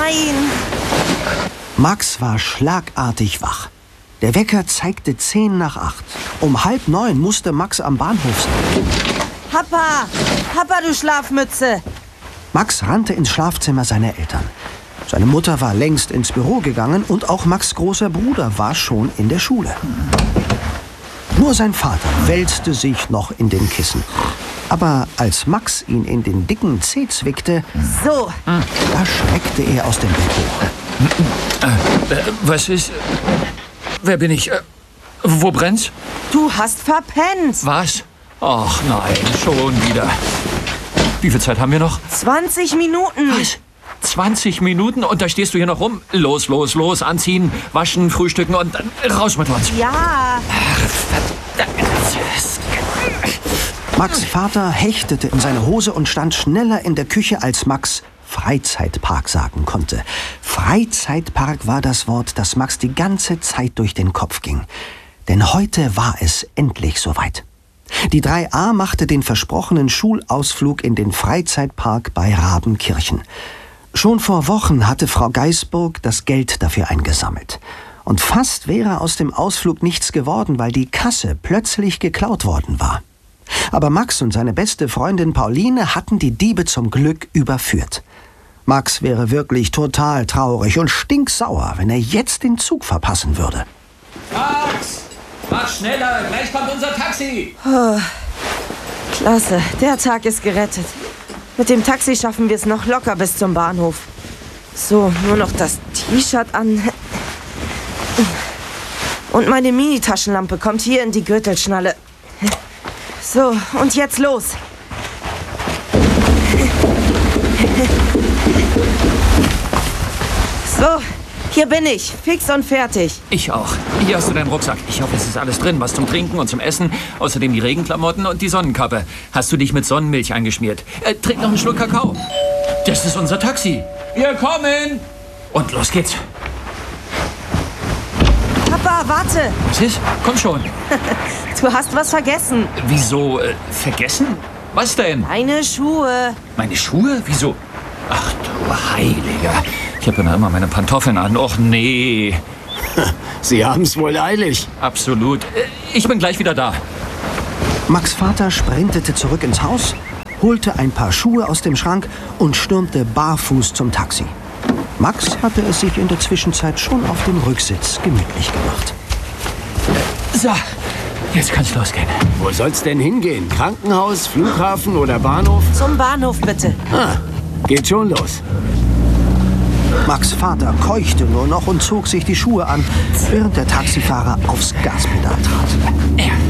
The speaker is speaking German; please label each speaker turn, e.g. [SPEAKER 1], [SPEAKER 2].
[SPEAKER 1] Nein!
[SPEAKER 2] Max war schlagartig wach. Der Wecker zeigte 10 nach 8. Um 8:30 musste Max am Bahnhof sein.
[SPEAKER 1] Papa, du Schlafmütze!
[SPEAKER 2] Max rannte ins Schlafzimmer seiner Eltern. Seine Mutter war längst ins Büro gegangen und auch Max' großer Bruder war schon in der Schule. Nur sein Vater wälzte sich noch in den Kissen. Aber als Max ihn in den dicken Zeh zwickte,
[SPEAKER 1] So,
[SPEAKER 2] da schreckte er aus dem Bett hoch.
[SPEAKER 3] Was ist... Wer bin ich? Wo brennt's?
[SPEAKER 1] du hast verpennt.
[SPEAKER 3] Was? Ach nein, schon wieder. Wie viel Zeit haben wir noch?
[SPEAKER 1] 20 Minuten.
[SPEAKER 3] Was? 20 Minuten und da stehst du hier noch rum? Los, los, los, anziehen, waschen, frühstücken und dann raus mit uns.
[SPEAKER 1] Ja,
[SPEAKER 2] Max' Vater hechtete in seine Hose und stand schneller in der Küche, als Max Freizeitpark sagen konnte. Freizeitpark war das Wort, das Max die ganze Zeit durch den Kopf ging. Denn heute war es endlich soweit. Die 3a machte den versprochenen Schulausflug in den Freizeitpark bei Rabenkirchen. Schon vor Wochen hatte Frau Geisburg das Geld dafür eingesammelt. Und fast wäre aus dem Ausflug nichts geworden, weil die Kasse plötzlich geklaut worden war. Aber Max und seine beste Freundin Pauline hatten die Diebe zum Glück überführt. Max wäre wirklich total traurig und stinksauer, wenn er jetzt den Zug verpassen würde.
[SPEAKER 3] Max, mach schneller, gleich kommt unser Taxi.
[SPEAKER 1] klasse. Der Tag ist gerettet. Mit dem Taxi schaffen wir es noch locker bis zum Bahnhof. So, nur noch das T-Shirt an. Und meine Mini-Taschenlampe kommt hier in die Gürtelschnalle. So, und jetzt los. So, hier bin ich. Fix und fertig.
[SPEAKER 3] Ich auch. Hier hast du deinen Rucksack. Ich hoffe, es ist alles drin. Was zum Trinken und zum Essen. Außerdem die Regenklamotten und die Sonnenkappe. Hast du dich mit Sonnenmilch eingeschmiert? Trink noch einen Schluck Kakao. Das ist unser Taxi. Wir kommen. Und los geht's.
[SPEAKER 1] Papa, warte.
[SPEAKER 3] Was ist? Komm schon.
[SPEAKER 1] Du hast was vergessen.
[SPEAKER 3] Wieso? Vergessen? Was denn?
[SPEAKER 1] Meine Schuhe.
[SPEAKER 3] Meine Schuhe? Wieso? Ach du Heiliger. Ich habe ja immer meine Pantoffeln an. Och nee.
[SPEAKER 4] Sie haben's wohl eilig.
[SPEAKER 3] Absolut. Ich bin gleich wieder da.
[SPEAKER 2] Max' Vater sprintete zurück ins Haus, holte ein paar Schuhe aus dem Schrank und stürmte barfuß zum Taxi. Max hatte es sich in der Zwischenzeit schon auf dem Rücksitz gemütlich gemacht.
[SPEAKER 3] So, jetzt kann's losgehen.
[SPEAKER 4] Wo soll's denn hingehen? Krankenhaus, Flughafen oder Bahnhof?
[SPEAKER 1] Zum Bahnhof, bitte.
[SPEAKER 4] Geht schon los.
[SPEAKER 2] Max' Vater keuchte nur noch und zog sich die Schuhe an, während der Taxifahrer aufs Gaspedal trat.